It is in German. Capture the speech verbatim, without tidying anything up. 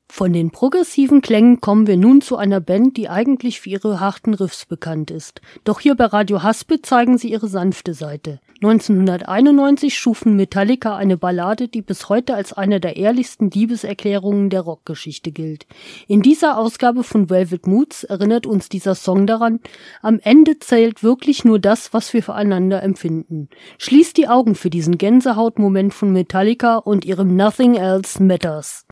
Von den progressiven Klängen kommen wir nun zu einer Band, die eigentlich für ihre harten Riffs bekannt ist. Doch hier bei Radio Haspel zeigen sie ihre sanfte Seite. neunzehnhunderteinundneunzig schufen Metallica eine Ballade, die bis heute als eine der ehrlichsten Liebeserklärungen der Rockgeschichte gilt. In dieser Ausgabe von Velvet Moods erinnert uns dieser Song daran, am Ende zählt wirklich nur das, was wir füreinander empfinden. Schließt die Augen für diesen Gänsehautmoment von Metallica und ihrem Nothing Else Matters.